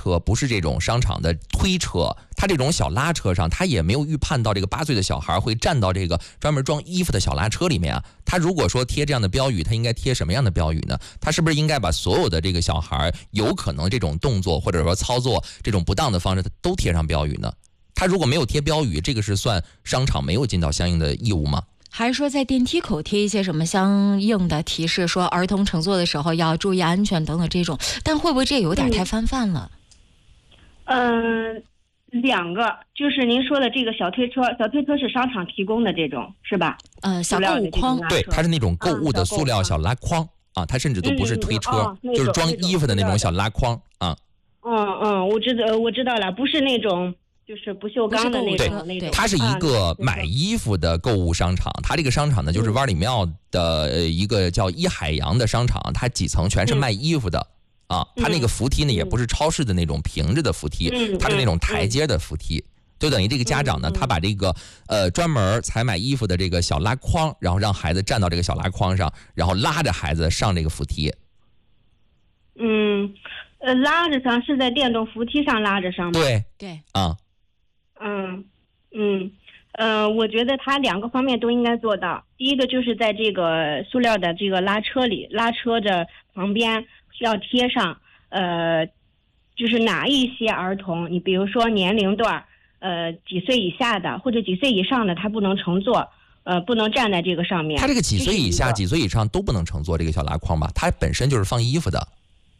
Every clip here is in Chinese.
车，不是这种商场的推车，它这种小拉车上，它也没有预判到这个8岁的小孩会站到这个专门装衣服的小拉车里面啊。它如果说贴这样的标语，它应该贴什么样的标语呢？它是不是应该把所有的这个小孩有可能这种动作或者说操作这种不当的方式，它都贴上标语呢？它如果没有贴标语，这个是算商场没有尽到相应的义务吗？ 还是说在电梯口贴一些什么相应的提示，说儿童乘坐的时候要注意安全等等这种，但会不会这有点太泛泛了？ 两个，就是您说的这个小推车是商场提供的这种是吧？ 小购物筐， 对，它是那种购物的塑料小拉筐啊，它甚至都不是推车，就是装衣服的那种小拉筐啊。 我知道了，不是那种。就是不锈钢的那种， 对，它是一个买衣服的购物商场。它这个商场呢，就是湾里庙的一个叫一海洋的商场，它几层全是卖衣服的啊。它那个扶梯呢，也不是超市的那种平着的扶梯，它是那种台阶的扶梯。就等于这个家长呢，他把这个专门采买衣服的这个小拉筐，然后让孩子站到这个小拉筐上，然后拉着孩子上这个扶梯。 拉着上是在电动扶梯上拉着上吗？ 对啊。 我觉得他两个方面都应该做到。第一个就是在这个塑料的这个拉车的旁边需要贴上，就是哪一些儿童，你比如说年龄段，几岁以下的或者几岁以上的，他不能乘坐，不能站在这个上面。 他这个几岁以下、几岁以上都不能乘坐这个小拉筐吧？它本身就是放衣服的。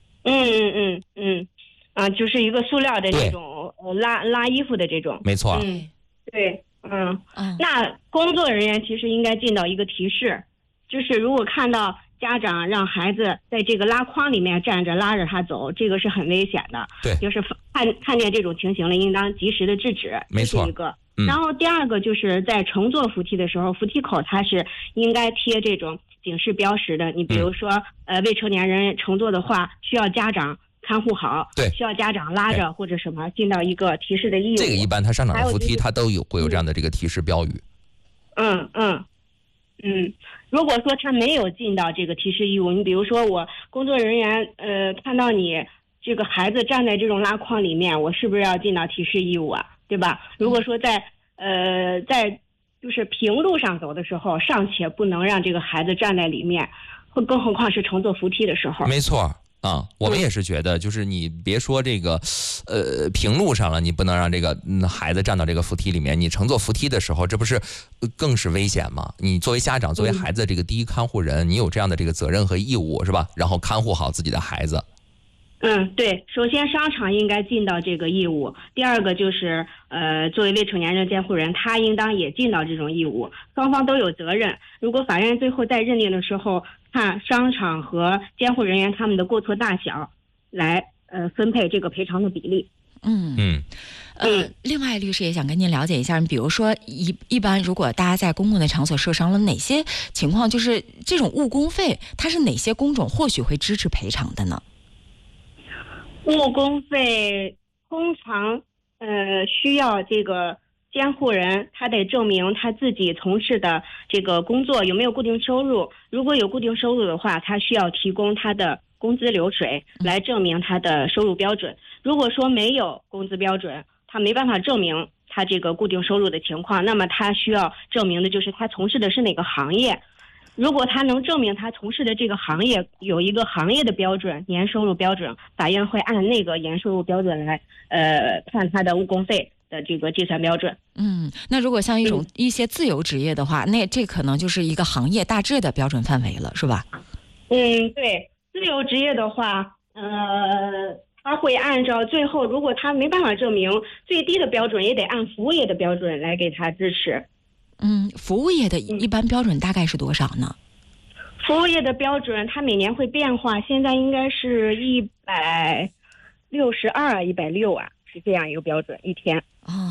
就是一个塑料的这种拉衣服的这种， 没错。 对，那工作人员其实应该尽到一个提示，就是如果看到家长让孩子在这个拉筐里面站着拉着他走，这个是很危险的。 对， 就是看见这种情形了，应当及时的制止。 没错， 这是一个。然后第二个就是在乘坐扶梯的时候，扶梯口它是应该贴这种警示标识的。你比如说，未成年人乘坐的话，需要家长看护好， 对， 需要家长拉着或者什么，尽到一个提示的义务。 这个一般它商场的扶梯它都会有这样的这个提示标语。 如果说他没有尽到这个提示义务，你比如说我工作人员看到你这个孩子站在这种拉筐里面，我是不是要尽到提示义务啊？对吧？如果说在就是平路上走的时候，尚且不能让这个孩子站在里面，更何况是乘坐扶梯的时候。 没错。我们也是觉得，就是你别说这个，平路上了，你不能让这个孩子站到这个扶梯里面。你乘坐扶梯的时候，这不是更是危险吗？你作为家长，作为孩子的这个第一看护人，你有这样的这个责任和义务，是吧？然后看护好自己的孩子。 对，首先商场应该尽到这个义务，第二个就是作为未成年人监护人，他应当也尽到这种义务，双方都有责任。如果法院最后在认定的时候，看商场和监护人员他们的过错大小，来分配这个赔偿的比例。 另外律师也想跟您了解一下，比如说一般如果大家在公共的场所受伤了，哪些情况就是这种误工费，它是哪些工种或许会支持赔偿的呢？ 误工费通常需要这个监护人他得证明他自己从事的这个工作有没有固定收入，如果有固定收入的话，他需要提供他的工资流水来证明他的收入标准。如果说没有工资标准，他没办法证明他这个固定收入的情况，那么他需要证明的就是他从事的是哪个行业。如果他能证明他从事的这个行业有一个行业的标准，年收入标准，法院会按那个年收入标准来判他的误工费的这个计算标准。 那如果像一些自由职业的话，那这可能就是一个行业大致的标准范围了，是吧？ 对，自由职业的话，他会按照最后，如果他没办法证明最低的标准，也得按服务业的标准来给他支持。 服务业的一般标准大概是多少呢？ 服务业的标准它每年会变化，现在应该是162、160啊，是这样一个标准一天。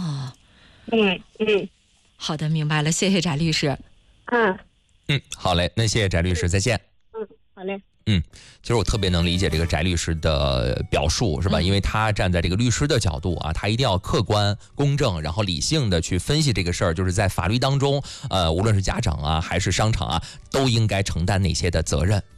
好的，明白了，谢谢翟律师。 好嘞，那谢谢翟律师，再见。 好嘞。 其实我特别能理解这个翟律师的表述，是吧？因为他站在这个律师的角度啊，他一定要客观、公正，然后理性的去分析这个事儿，就是在法律当中，无论是家长啊还是商场啊，都应该承担哪些的责任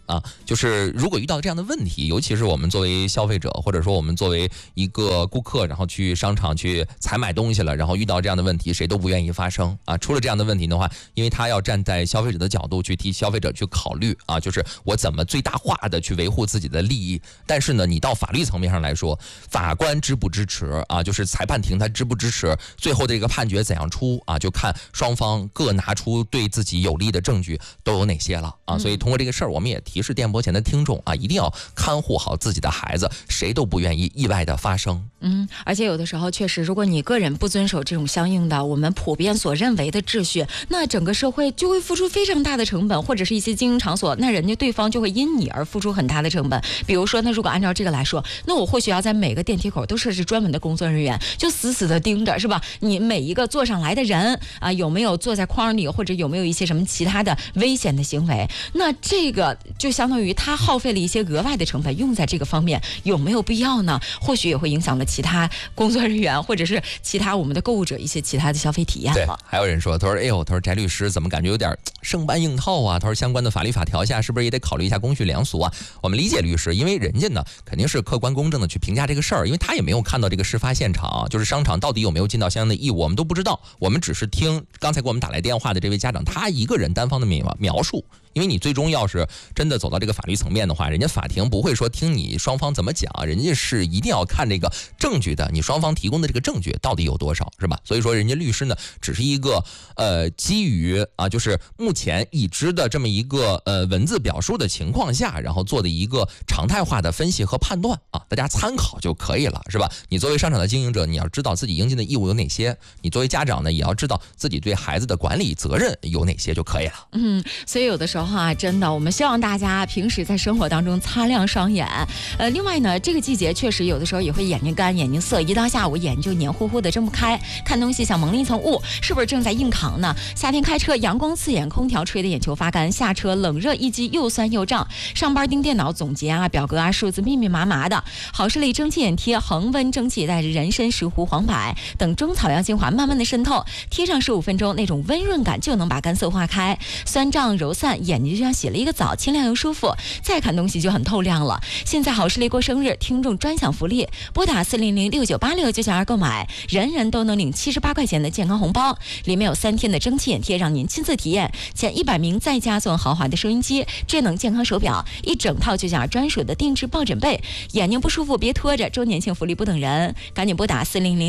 啊，就是如果遇到这样的问题，尤其是我们作为消费者，或者说我们作为一个顾客，然后去商场去采买东西了，然后遇到这样的问题，谁都不愿意发生啊。出了这样的问题的话，因为他要站在消费者的角度去替消费者去考虑啊，就是我怎么最大化的去维护自己的利益。但是呢，你到法律层面上来说，法官支不支持啊，就是裁判庭他支不支持，最后这个判决怎样出啊，就看双方各拿出对自己有利的证据都有哪些了啊。所以通过这个事儿，我们也提示电波前的听众啊，一定要看护好自己的孩子，谁都不愿意意外的发生。 而且有的时候确实，如果你个人不遵守这种相应的我们普遍所认为的秩序，那整个社会就会付出非常大的成本，或者是一些经营场所，那人家对方就会因你而付出很大的成本。比如说，那如果按照这个来说，那我或许要在每个电梯口都设置专门的工作人员，就死死的盯着，是吧？你每一个坐上来的人啊，有没有坐在框里，或者有没有一些什么其他的危险的行为？那这个就相当于他耗费了一些额外的成本用在这个方面，有没有必要呢？或许也会影响了其他工作人员，或者是其他我们的购物者一些其他的消费体验了。 对，还有人说，他说，哎呦，他说翟律师怎么感觉有点生搬硬套啊？他说相关的法律法条下是不是也得考虑一下公序良俗啊？我们理解律师，因为人家呢肯定是客观公正的去评价这个事儿，因为他也没有看到这个事发现场，就是商场到底有没有尽到相应的义务，我们都不知道，我们只是听刚才给我们打来电话的这位家长他一个人单方的描述。因为你最终要是真的走到这个法律层面的话，人家法庭不会说听你双方怎么讲，人家是一定要看这个证据的，你双方提供的这个证据到底有多少，是吧？所以说人家律师呢只是一个基于啊就是目前已知的这么一个文字表述的情况下，然后做的一个常态化的分析和判断啊，大家参考就可以了，是吧？你作为商场的经营者，你要知道自己应尽的义务有哪些，你作为家长呢也要知道自己对孩子的管理责任有哪些就可以了。 所以有的时候真的，我们希望大家平时在生活当中擦亮双眼。另外呢，这个季节确实有的时候也会眼睛干、眼睛涩，一到下午眼就黏糊糊的睁不开，看东西像蒙了一层雾，是不是正在硬扛呢？夏天开车阳光刺眼，空调吹得眼球发干，下车冷热一激，又酸又胀。上班盯电脑总结表格数字密密麻麻的。好视力蒸汽眼贴，恒温蒸汽带着人参、石斛、黄柏等中草药精华慢慢的渗透，贴上15分钟，那种温润感就能把干涩化开，酸胀揉散，眼睛就像洗了一个澡，清亮又舒服，再看东西就很透亮了。现在好视力过生日，听众专享福利，拨打4006986-992购买，人人都能领78块钱的健康红包，里面有3天的蒸汽眼贴让您亲自体验，前100名再加送豪华的收音机、智能健康手表，一整套992专属的定制抱枕被。眼睛不舒服别拖着，周年庆福利不等人，赶紧拨打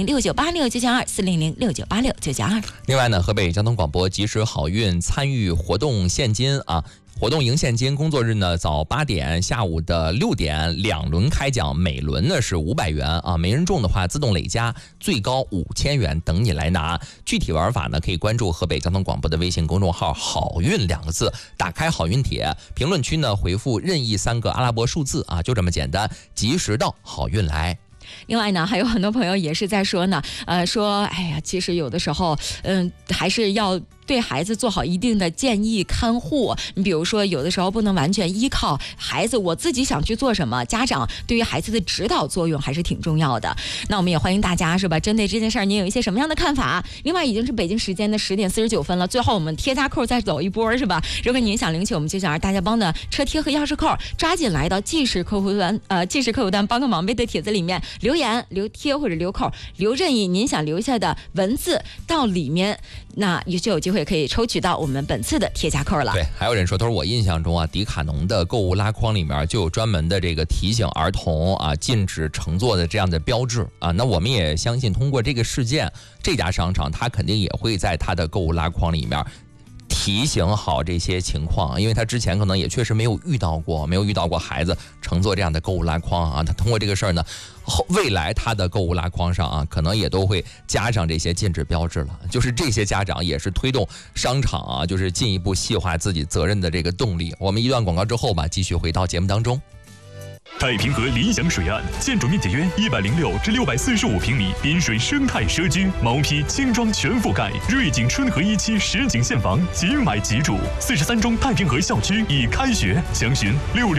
4006986-992，4006986-992。 另外呢，河北交通广播及时好运参与活动现金活动赢现金，工作日呢早8点，下午的6点，2轮开奖，每轮呢是500元没人中的话自动累加，最高5000元等你来拿。具体玩法呢可以关注河北交通广播的微信公众号好运2个字，打开好运帖，评论区呢回复任意3个阿拉伯数字就这么简单，及时到，好运来。 另外呢，还有很多朋友也是在说呢，说哎呀，其实有的时候还是要对孩子做好一定的建议看护。你比如说有的时候不能完全依靠孩子，我自己想去做什么，家长对于孩子的指导作用还是挺重要的。那我们也欢迎大家是吧，针对这件事儿您有一些什么样的看法？另外已经是北京时间的10点49分了，最后我们贴加扣再走一波是吧？如果您想领取我们992大家帮的车贴和钥匙扣，抓紧来到即时客户端帮个忙呗的帖子里面留言、留贴或者留扣，留任意您想留下的文字到里面，那也就有机会可以抽取到我们本次的贴加扣了。 对，还有人说，他说我印象中迪卡侬的购物拉筐里面就有专门的这个提醒儿童禁止乘坐的这样的标志那我们也相信通过这个事件，这家商场它肯定也会在它的购物拉筐里面提醒好这些情况，因为他之前可能也确实没有遇到过孩子乘坐这样的购物拉筐他通过这个事儿呢，未来他的购物拉筐上可能也都会加上这些禁止标志了。就是这些家长也是推动商场就是进一步细化自己责任的这个动力。我们一段广告之后继续回到节目当中。 太平河理想水岸，建筑面积约106至645平米，滨水生态社区，毛坯轻装全覆盖，瑞景春和1期实景现房，即买即住。43中太平河校区已开学，详询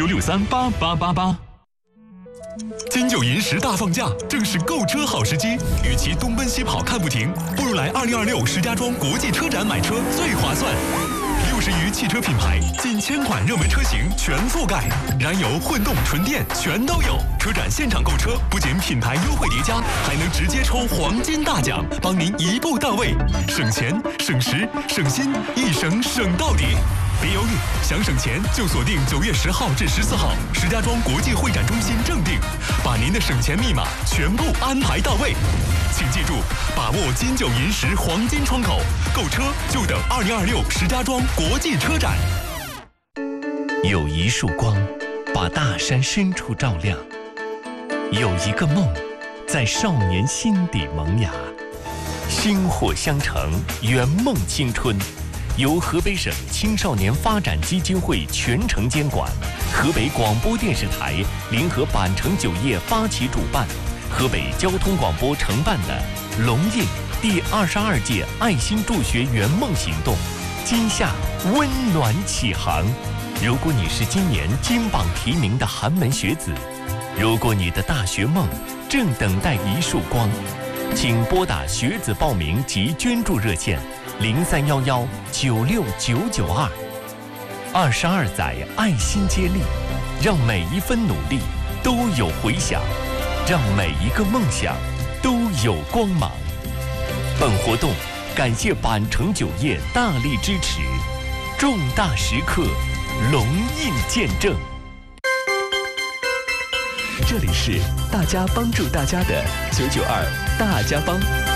6663888888。金九银10大放假，正是购车好时机。与其东奔西跑看不停，不如来2026石家庄国际车展买车最划算。 60余汽车品牌，近1000款热门车型全覆盖，燃油、混动、纯电全都有。车展现场购车，不仅品牌优惠叠加，还能直接抽黄金大奖，帮您一步到位，省钱、省时、省心，一省省到底。别犹豫，想省钱就锁定9月10号至14号，石家庄国际会展中心正定，把您的省钱密码全部安排到位。请记住，把握金九银十黄金窗口，购车就等2026石家庄国际车展。 有一束光，把大山深处照亮；有一个梦，在少年心底萌芽。薪火相承，圆梦青春。由河北省青少年发展基金会全程监管，河北广播电视台联合板城酒业发起主办，河北交通广播承办的龙印第22届爱心助学圆梦行动，今夏温暖启航。如果你是今年金榜题名的寒门学子，如果你的大学梦正等待一束光，请拨打学子报名及捐助热线0311969992。22载爱心接力，让每一分努力都有回响，让每一个梦想都有光芒。本活动感谢板城酒业大力支持，重大时刻龙印见证。这里是大家帮助大家的992大家帮。